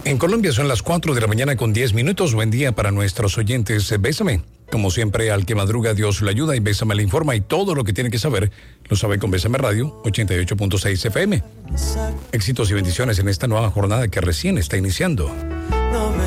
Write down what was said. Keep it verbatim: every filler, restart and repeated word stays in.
En Colombia son las cuatro de la mañana con diez minutos. Buen día para nuestros oyentes. Bésame. Como siempre, al que madruga, Dios lo ayuda y Bésame le informa y todo lo que tiene que saber lo sabe con Bésame Radio ochenta y ocho punto seis F M. Éxitos y bendiciones en esta nueva jornada que recién está iniciando.